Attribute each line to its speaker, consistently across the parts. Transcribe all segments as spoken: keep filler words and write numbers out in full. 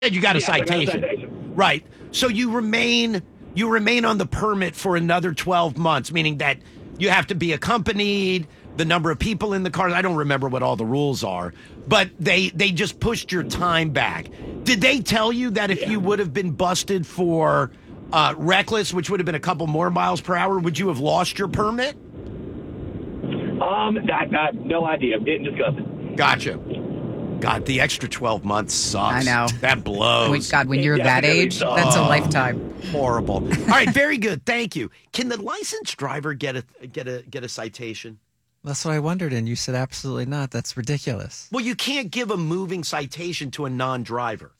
Speaker 1: And you got a
Speaker 2: Yeah, I got a
Speaker 1: citation.
Speaker 2: citation.
Speaker 1: Right. So you remain you remain on the permit for another twelve months, meaning that you have to be accompanied, the number of people in the car. I don't remember what all the rules are, but they they just pushed your time back. Did they tell you that if
Speaker 2: Yeah.
Speaker 1: you would have been busted for uh, reckless, which would have been a couple more miles per hour, would you have lost your permit?
Speaker 2: Um, I, I, no idea. Didn't discuss it.
Speaker 1: Gotcha. God, the extra twelve months sucks.
Speaker 3: I know.
Speaker 1: That blows.
Speaker 3: When- God, when
Speaker 2: It
Speaker 3: you're that
Speaker 2: definitely
Speaker 3: age,
Speaker 2: does.
Speaker 3: that's a
Speaker 1: Oh.
Speaker 3: lifetime.
Speaker 1: Horrible. All right, very good. Thank you. Can the licensed driver get a get a get a citation?
Speaker 4: That's what I wondered, and you said absolutely not. That's ridiculous.
Speaker 1: Well, you can't give a moving citation to a non-driver.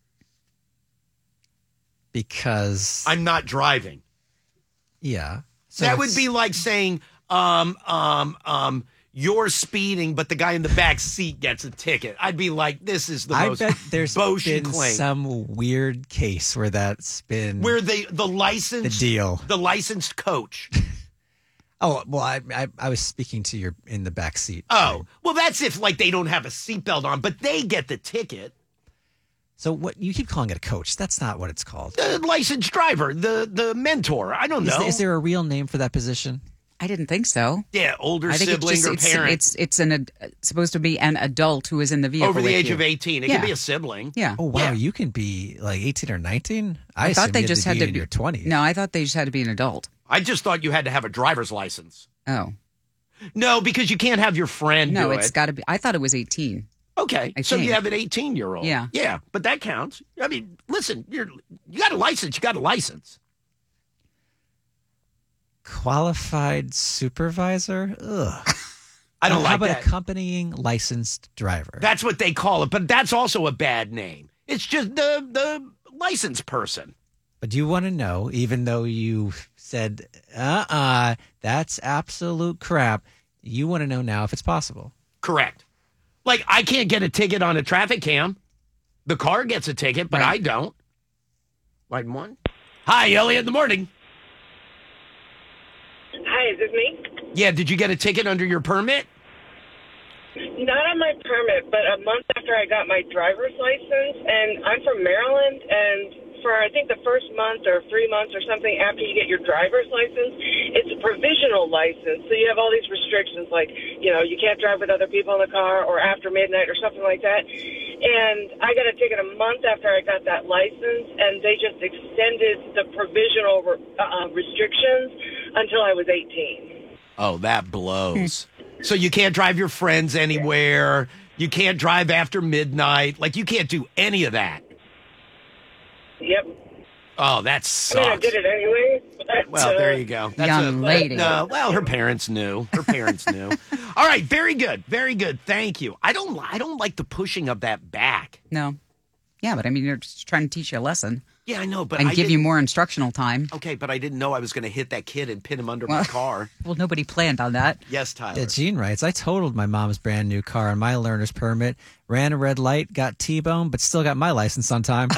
Speaker 4: Because,
Speaker 1: I'm not driving.
Speaker 4: yeah. So
Speaker 1: That would
Speaker 4: it's-
Speaker 1: be like saying, um, um, um, you're speeding, but the guy in the back seat gets a ticket. I'd be like, this is the
Speaker 4: I
Speaker 1: most
Speaker 4: bet there's
Speaker 1: Boschen
Speaker 4: been
Speaker 1: claim.
Speaker 4: some weird case where that's been
Speaker 1: Where the the licensed
Speaker 4: the deal.
Speaker 1: the licensed coach.
Speaker 4: Oh, well, I, I I was speaking to your in the back seat.
Speaker 1: Oh, well, that's if like they don't have a seatbelt on, but they get the ticket.
Speaker 4: So what you keep calling it a coach? That's not what it's called.
Speaker 1: The licensed driver, the the mentor. I don't
Speaker 4: Is,
Speaker 1: know.
Speaker 4: is there a real name for that position?
Speaker 3: I didn't think so.
Speaker 1: yeah, older
Speaker 3: I think
Speaker 1: sibling
Speaker 3: it's, just,
Speaker 1: or
Speaker 3: it's,
Speaker 1: parent
Speaker 3: it's it's an ad- supposed to be an adult who is in the vehicle
Speaker 1: over the
Speaker 3: with
Speaker 1: age
Speaker 3: you.
Speaker 1: of eighteen. It
Speaker 3: Yeah.
Speaker 1: could be a sibling.
Speaker 3: Yeah.
Speaker 4: Oh wow,
Speaker 1: Yeah.
Speaker 4: you can be like eighteen or nineteen. I,
Speaker 3: I thought
Speaker 4: assumed
Speaker 3: they
Speaker 4: you
Speaker 3: just
Speaker 4: to
Speaker 3: had
Speaker 4: be
Speaker 3: to
Speaker 4: in
Speaker 3: be
Speaker 4: your twenties.
Speaker 3: No, I thought they just had to be an adult.
Speaker 1: I just thought you had to have a driver's license.
Speaker 3: Oh
Speaker 1: No, because you can't have your friend
Speaker 3: no,
Speaker 1: do
Speaker 3: it's
Speaker 1: it.
Speaker 3: got to be. I thought it was eighteen.
Speaker 1: Okay,
Speaker 3: I
Speaker 1: so you
Speaker 3: think.
Speaker 1: have an eighteen-year-old.
Speaker 3: Yeah.
Speaker 1: yeah, but that counts. I mean, listen, you're you got a license. You got a license.
Speaker 4: Qualified supervisor. Ugh.
Speaker 1: I don't
Speaker 4: How
Speaker 1: like
Speaker 4: about
Speaker 1: that.
Speaker 4: accompanying licensed driver?
Speaker 1: That's what they call it, but that's also a bad name. It's just the the licensed person.
Speaker 4: But you want to know, even though you said, uh-uh, that's absolute crap, you want to know now if it's possible.
Speaker 1: Correct. Like, I can't get a ticket on a traffic cam. The car gets a ticket, but
Speaker 3: Right.
Speaker 1: I don't. Line one. Hi, Elliot in the morning.
Speaker 5: Hi, is this me?
Speaker 1: Yeah, did you get a ticket under your permit?
Speaker 5: Not on my permit, but a month after I got my driver's license, and I'm from Maryland, and for I think the first month or three months or something after you get your driver's license, it's a provisional license. So you have all these restrictions, like, you know, you can't drive with other people in the car or after midnight or something like that. And I got a ticket a month after I got that license, and they just extended the provisional uh, restrictions until I was eighteen.
Speaker 1: Oh, that blows. So you can't drive your friends anywhere. You can't drive after midnight. Like, you can't do any of that.
Speaker 5: Yep.
Speaker 1: Oh, that
Speaker 5: I
Speaker 1: sucks.
Speaker 5: mean, I did it anyway. But,
Speaker 1: Well,
Speaker 5: uh,
Speaker 1: there you go.
Speaker 3: Young lady.
Speaker 1: No, well, her parents knew. Her parents knew. All right, very good, very good. Thank you. I don't, I don't like the pushing of that back.
Speaker 3: No. Yeah, but I mean, you're just trying to teach you a lesson
Speaker 1: Yeah, I know, but
Speaker 3: and
Speaker 1: I
Speaker 3: give you
Speaker 1: didn't-
Speaker 3: more instructional time.
Speaker 1: Okay, but I didn't know I was going to hit that kid and pin him under my
Speaker 3: Well-
Speaker 1: car.
Speaker 3: Well, nobody planned on that.
Speaker 1: Yes, Tyler.
Speaker 4: Yeah, Gene writes, I totaled my mom's brand new car on my learner's permit, ran a red light, got T-boned, but still got my license on time.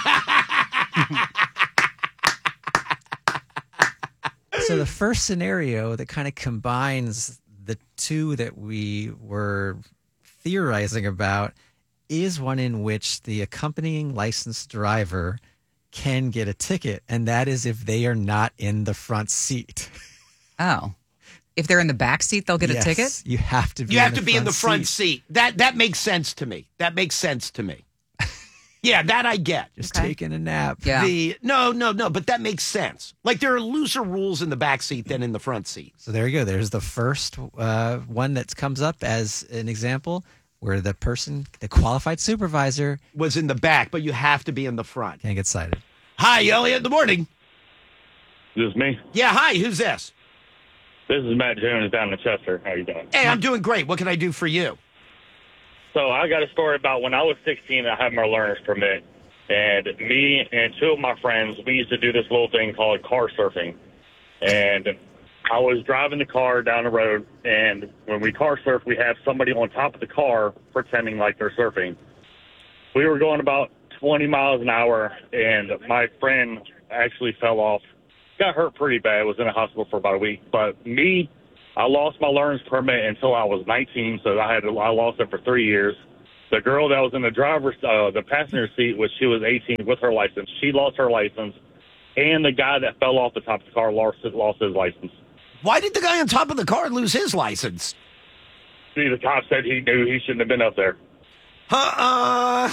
Speaker 4: So the first scenario that kind of combines the two that we were theorizing about is one in which the accompanying licensed driver can get a ticket, and that is if they are not in the front seat.
Speaker 3: Oh. If they're in the back seat, they'll get
Speaker 4: Yes,
Speaker 3: a ticket?
Speaker 4: You have to be
Speaker 1: You
Speaker 4: in
Speaker 1: have
Speaker 4: the
Speaker 1: to be in the front seat. That that makes sense to me. That makes sense to me. Yeah, that I get.
Speaker 4: Just
Speaker 3: Okay.
Speaker 4: taking a nap.
Speaker 3: Yeah.
Speaker 1: The no, no, no, but that makes sense. Like, there are looser rules in the back seat than in the front seat.
Speaker 4: So there you go. There's the first uh, one that comes up as an example where the person, the qualified supervisor,
Speaker 1: Was in the back, but you have to be in the front.
Speaker 4: can't get cited.
Speaker 1: Hi, Elliot in the morning.
Speaker 6: This is me.
Speaker 1: Yeah, hi, who's this?
Speaker 6: This is Matt Jones down in Chester. How you doing?
Speaker 1: Hey, I'm doing great. What can I do for you?
Speaker 6: So I got a story about when I was sixteen, I had my learner's permit. And me and two of my friends, we used to do this little thing called car surfing. And I was driving the car down the road, and when we car surf, we have somebody on top of the car pretending like they're surfing. We were going about twenty miles an hour, and my friend actually fell off. Got hurt pretty bad. Was in the hospital for about a week. But me, I lost my learner's permit until I was nineteen, so I had to, I lost it for three years. The girl that was in the driver's, uh, the passenger seat, was she was eighteen with her license. She lost her license, and the guy that fell off the top of the car lost his, lost his license.
Speaker 1: Why did the guy on top of the car lose his license?
Speaker 6: See, the cop said he knew he shouldn't have been up there.
Speaker 1: Uh-uh.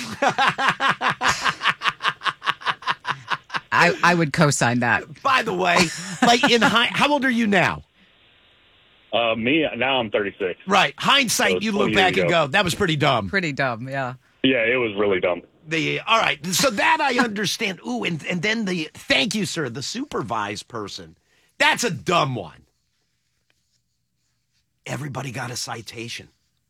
Speaker 3: I, I would co-sign that.
Speaker 1: By the way, like in high, how old are you now?
Speaker 6: Uh, me, now I'm thirty-six.
Speaker 1: Right.
Speaker 6: That
Speaker 1: Hindsight,
Speaker 6: was
Speaker 1: you
Speaker 6: twenty
Speaker 1: look back
Speaker 6: years
Speaker 1: and
Speaker 6: ago.
Speaker 1: go, that was pretty dumb.
Speaker 3: Pretty dumb, yeah.
Speaker 6: Yeah, it was really dumb.
Speaker 1: The all right, so that I understand. Ooh, and, and then the thank you, sir, the supervised person. That's a dumb one. Everybody got a citation.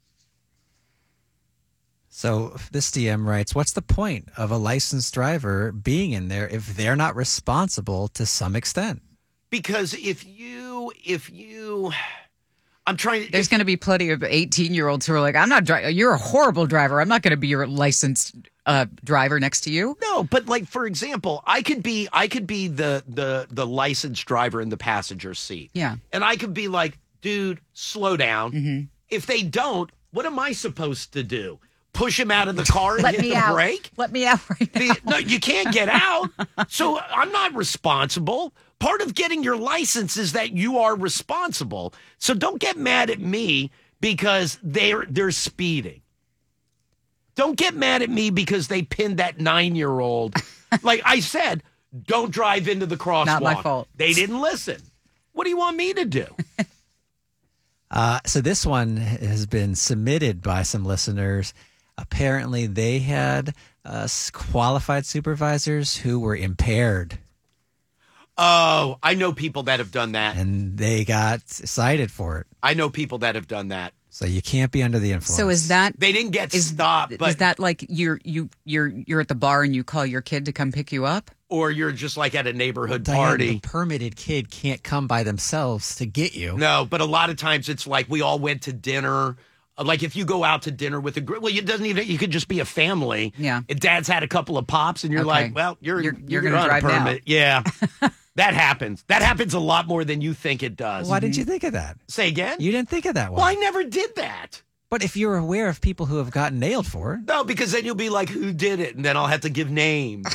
Speaker 4: So this D M writes, what's the point of a licensed driver being in there if they're not responsible to some extent?
Speaker 1: Because if you if you I'm trying to
Speaker 3: There's going to be plenty of eighteen-year-olds who are like, I'm not driving. You're a horrible driver. I'm not going to be your licensed uh, driver next to you.
Speaker 1: No, but like for example, I could be I could be the the the licensed driver in the passenger seat.
Speaker 3: Yeah.
Speaker 1: And I could be like, dude, slow down.
Speaker 3: Mm-hmm.
Speaker 1: If they don't, what am I supposed to do? Push him out of the car and
Speaker 3: Let
Speaker 1: hit
Speaker 3: me
Speaker 1: the
Speaker 3: out.
Speaker 1: brake?
Speaker 3: Let me out right now.
Speaker 1: The- no, you can't get out. So I'm not responsible. Part of getting your license is that you are responsible. So don't get mad at me because they're they're speeding. Don't get mad at me because they pinned that nine-year-old. Like I said, don't drive into the crosswalk.
Speaker 3: Not my fault.
Speaker 1: They didn't listen. What do you want me to do?
Speaker 4: Uh, so this one has been submitted by some listeners. Apparently, they had uh, s- qualified supervisors who were impaired,
Speaker 1: Oh, I know people that have done that.
Speaker 4: and they got cited for it.
Speaker 1: I know people that have done that.
Speaker 4: So you can't be under the influence.
Speaker 3: So is that
Speaker 1: They didn't get
Speaker 3: is
Speaker 1: stopped, but
Speaker 3: is that like you're you you're you're at the bar and you call your kid to come pick you up?
Speaker 1: or you're just like at a neighborhood
Speaker 4: Diane,
Speaker 1: party.
Speaker 4: the permitted kid can't come by themselves to get you.
Speaker 1: No, but a lot of times it's like we all went to dinner. Like if you go out to dinner with a group, well, it doesn't even. You could just be a family.
Speaker 3: Yeah.
Speaker 1: And Dad's had a couple of pops, and you're
Speaker 3: Okay.
Speaker 1: like, well, you're
Speaker 3: You're-
Speaker 1: you're,
Speaker 3: you're gonna
Speaker 1: on
Speaker 3: drive
Speaker 1: a
Speaker 3: now.
Speaker 1: permit. Yeah, that happens. That happens a lot more than you think it does.
Speaker 4: Why didn't you think of that?
Speaker 1: Say again?
Speaker 4: You didn't think of that one.
Speaker 1: Well, I never did that.
Speaker 4: But if you're aware of people who have gotten nailed for it,
Speaker 1: No, because then you'll be like, who did it? And then I'll have to give names.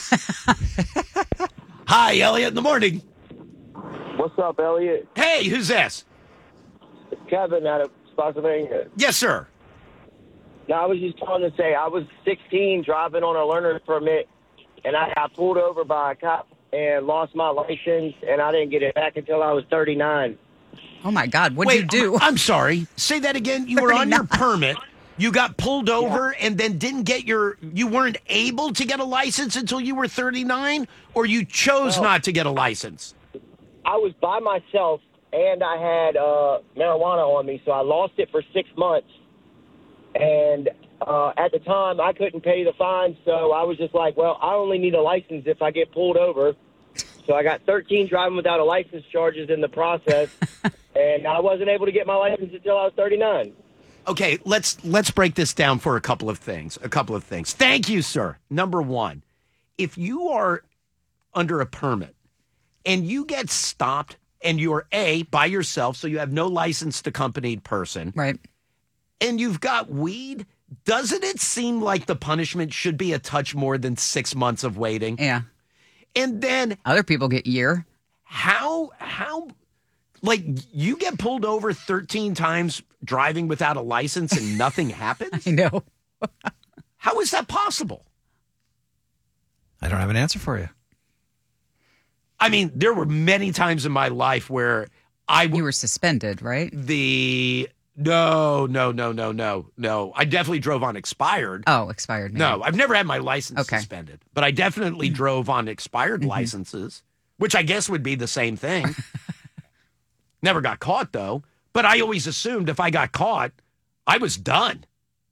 Speaker 1: Hi, Elliot. In the morning.
Speaker 2: What's up, Elliot?
Speaker 1: Hey, who's this?
Speaker 2: It's Kevin out of Spotsylvania.
Speaker 1: Yes, sir.
Speaker 2: Now, I was just calling to say I was sixteen driving on a learner's permit, and I got pulled over by a cop and lost my license, and I didn't get it back until I was thirty-nine.
Speaker 3: Oh my God, what
Speaker 1: Wait,
Speaker 3: did you do?
Speaker 1: I'm sorry. Say that again. You were on your permit. You got pulled over and then didn't get your. You weren't able to get a license until you were thirty-nine, or you chose
Speaker 2: No.
Speaker 1: not to get a license.
Speaker 2: I was by myself, and I had uh, marijuana on me, so I lost it for six months. And uh, at the time, I couldn't pay the fine, so I was just like, well, I only need a license if I get pulled over. So I got thirteen driving without a license charges in the process, and I wasn't able to get my license until I was thirty-nine.
Speaker 1: Okay, let's let's break this down for a couple of things. A couple of things. Thank you, sir. Number one, if you are under a permit and you get stopped and you're A, by yourself, so you have no licensed accompanied person,
Speaker 3: Right.
Speaker 1: and you've got weed, doesn't it seem like the punishment should be a touch more than six months of waiting?
Speaker 3: Yeah.
Speaker 1: And then
Speaker 3: Other people get year.
Speaker 1: how how like you get pulled over thirteen times driving without a license and nothing happens?
Speaker 3: I know.
Speaker 1: How is that possible?
Speaker 4: I don't have an answer for you.
Speaker 1: I mean, there were many times in my life where I
Speaker 3: You
Speaker 1: w-
Speaker 3: were suspended, right?
Speaker 1: the no, no, no, no, no, no. I definitely drove on expired.
Speaker 3: Oh, expired. Maybe.
Speaker 1: No, I've never had my license
Speaker 3: Okay.
Speaker 1: suspended, but I definitely drove on expired licenses, which I guess would be the same thing. Never got caught though, but I always assumed if I got caught, I was done.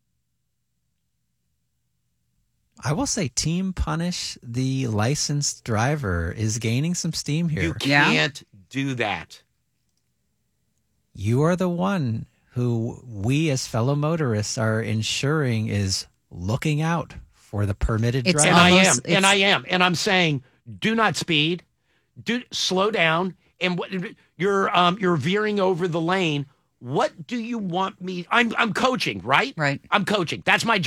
Speaker 4: I will say team punish the licensed driver is gaining some steam here.
Speaker 1: You
Speaker 3: Yeah.
Speaker 1: can't do that.
Speaker 4: You are the one who we as fellow motorists are ensuring is looking out for the permitted
Speaker 3: It's
Speaker 1: And
Speaker 4: driver.
Speaker 1: I am,
Speaker 3: Almost-
Speaker 1: and I am, and I'm saying, do not speed, do slow down, and what you're um you're veering over the lane. What do you want me? I'm I'm coaching, right?
Speaker 3: Right.
Speaker 1: I'm coaching. That's my job.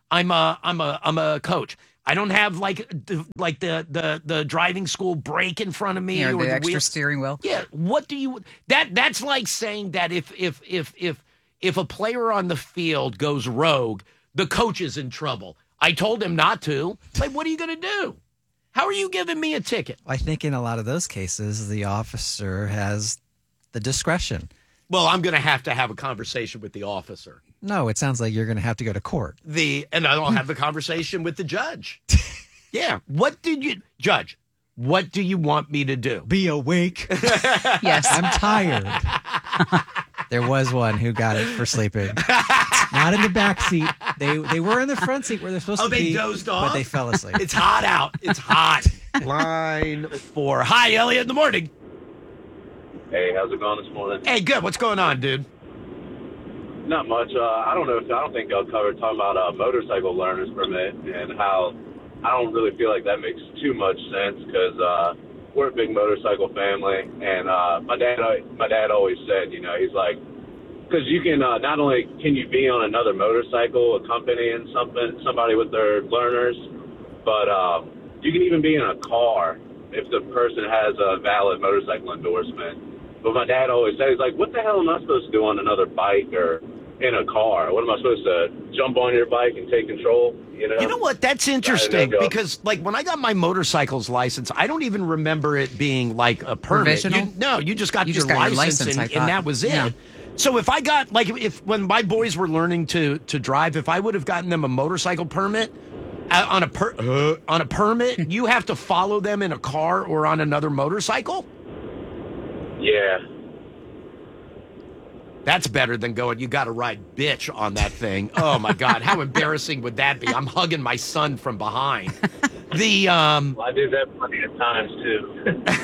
Speaker 1: I'm a I'm a I'm a coach. I don't have like the, like the, the the driving school brake in front of me
Speaker 3: Yeah,
Speaker 1: or
Speaker 3: the
Speaker 1: the
Speaker 3: extra
Speaker 1: wheel.
Speaker 3: steering wheel.
Speaker 1: Yeah, what do you that that's like saying that if if if if if a player on the field goes rogue, the coach is in trouble. I told him not to. Like, what are you going to do? How are you giving me a ticket?
Speaker 4: I think in a lot of those cases, the officer has the discretion.
Speaker 1: Well, I'm going to have to have a conversation with the officer.
Speaker 4: No, it sounds like you're going to have to go to court.
Speaker 1: The and I'll have the conversation with the judge. Yeah. What did you, Judge? What do you want me to do?
Speaker 4: Be awake.
Speaker 3: Yes.
Speaker 4: I'm tired. There was one who got it for sleeping. Not in the back seat. They they were in the front seat where they're supposed
Speaker 1: Oh,
Speaker 4: to
Speaker 1: they
Speaker 4: be.
Speaker 1: dozed
Speaker 4: But
Speaker 1: off?
Speaker 4: they fell asleep.
Speaker 1: It's hot out. It's hot. Line four. Hi, Elliot, in the morning.
Speaker 7: Hey, how's it going this morning?
Speaker 1: Hey, good. What's going on, dude?
Speaker 7: Not much. Uh, I don't know if I don't think I'll cover talking about uh, motorcycle learners permit and how I don't really feel like that makes too much sense because uh, we're a big motorcycle family, and uh, my dad my dad always said, you know, he's like, because you can uh, not only can you be on another motorcycle accompanying something somebody with their learners, but um, you can even be in a car if the person has a valid motorcycle endorsement. But my dad always said, he's like, what the hell am I supposed to do on another bike or in a car? What am I supposed to jump on your bike and take control? You know,
Speaker 1: You know what? That's interesting
Speaker 7: go.
Speaker 1: because, like, when I got my motorcycle's license, I don't even remember it being like a permit.
Speaker 3: Provisional?
Speaker 1: You, no, you just got
Speaker 3: You
Speaker 1: your
Speaker 3: just got your
Speaker 1: license,
Speaker 3: license,
Speaker 1: and,
Speaker 3: I
Speaker 1: and
Speaker 3: thought.
Speaker 1: that was it.
Speaker 3: Yeah.
Speaker 1: So if I got like if when my boys were learning to to drive, if I would have gotten them a motorcycle permit uh, on a per, uh, on a permit, you have to follow them in a car or on another motorcycle.
Speaker 7: Yeah.
Speaker 1: That's better than going, you got to ride bitch on that thing. Oh, my God. How embarrassing would that be? I'm hugging my son from behind. The, um...
Speaker 7: Well, I did that plenty of times, too.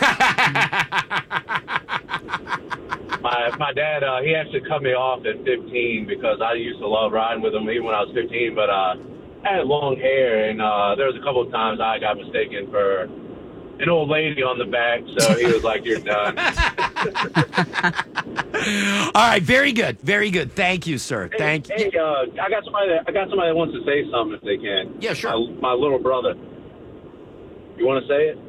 Speaker 7: my my dad, uh, he actually cut me off at fifteen because I used to love riding with him even when I was fifteen, but uh, I had long hair, and uh, there was a couple of times I got mistaken for an old lady on the back, so he was like, you're done.
Speaker 1: All right, very good, very good. Thank you, sir.
Speaker 7: Hey,
Speaker 1: Thank you.
Speaker 7: Hey, uh, I got somebody. That, I got somebody that wants to say something if they can.
Speaker 1: Yeah, sure.
Speaker 7: My, my little brother. You want to say it?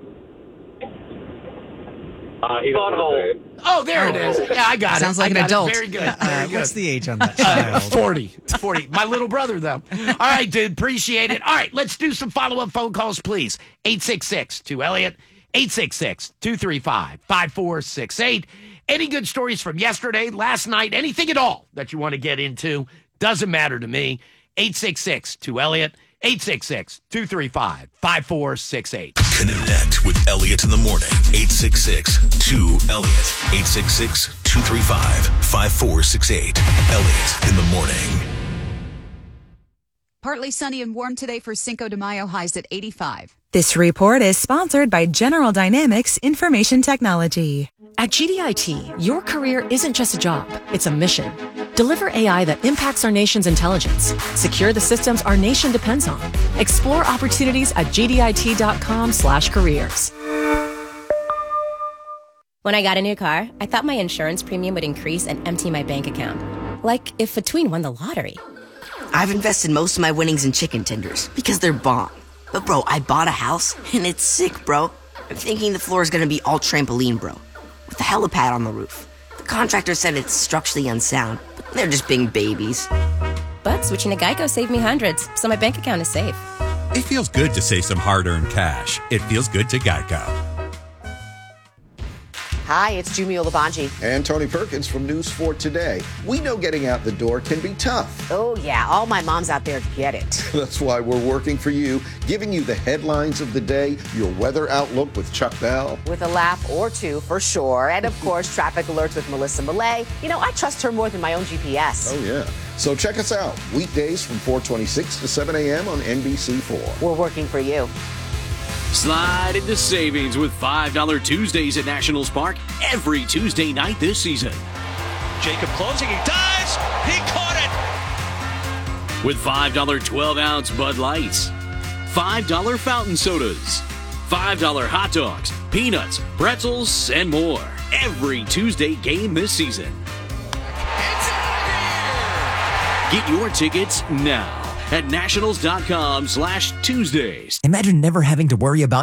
Speaker 7: Uh, he doesn't want to say it.
Speaker 1: Oh, there it is. Yeah, I got
Speaker 3: Sounds
Speaker 1: it.
Speaker 3: like
Speaker 1: I
Speaker 3: an
Speaker 1: got it.
Speaker 3: adult.
Speaker 1: Very good.
Speaker 4: Uh,
Speaker 1: Very good.
Speaker 4: what's the age on that
Speaker 1: Uh,
Speaker 4: child?
Speaker 1: forty. forty. My little brother, though. All right, dude. Appreciate it. All right, let's do some follow-up phone calls, please. eight six six two Elliot. eight six six two three five five four six eight. Any good stories from yesterday, last night, anything at all that you want to get into, doesn't matter to me. eight six six two Elliot. eight six six two three five five four six eight.
Speaker 8: Connect with Elliot in the morning. eight six six two Elliot. eight six six two three five five four six eight. Elliot in the morning.
Speaker 9: Partly sunny and warm today for Cinco de Mayo, highs at eighty-five.
Speaker 10: This report is sponsored by General Dynamics Information Technology.
Speaker 11: At G D I T, your career isn't just a job, it's a mission. Deliver A I that impacts our nation's intelligence. Secure the systems our nation depends on. Explore opportunities at gdit.com slash careers.
Speaker 12: When I got a new car, I thought my insurance premium would increase and empty my bank account. Like if Between won the lottery.
Speaker 13: I've invested most of my winnings in chicken tenders because they're bomb. But bro, I bought a house and it's sick, bro. I'm thinking the floor is gonna be all trampoline, bro, with a helipad on the roof. The contractor said it's structurally unsound, but they're just being babies.
Speaker 12: But switching to Geico saved me hundreds, so my bank account is safe.
Speaker 14: It feels good to save some hard-earned cash. It feels good to Geico.
Speaker 15: Hi, it's Jumio Labanji.
Speaker 16: And Tony Perkins from News four Today. We know getting out the door can be tough.
Speaker 15: Oh, yeah. All my moms out there get it.
Speaker 16: That's why we're working for you, giving you the headlines of the day, your weather outlook with Chuck Bell.
Speaker 15: With a laugh or two, for sure. And, of course, traffic alerts with Melissa Millay. You know, I trust her more than my own G P S.
Speaker 16: Oh, yeah. So check us out. Weekdays from four twenty-six to seven a.m. on N B C four.
Speaker 15: We're working for you.
Speaker 17: Slide into savings with five dollar Tuesdays at Nationals Park every Tuesday night this season.
Speaker 18: Jacob closing, he dives, he caught
Speaker 17: it! With five dollar twelve-ounce Bud Lights, five dollar fountain sodas, five dollar hot dogs, peanuts, pretzels, and more. Every Tuesday game this season.
Speaker 18: It's out of here!
Speaker 17: Get your tickets now at nationals dot com slash Tuesdays.
Speaker 19: Imagine never having to worry about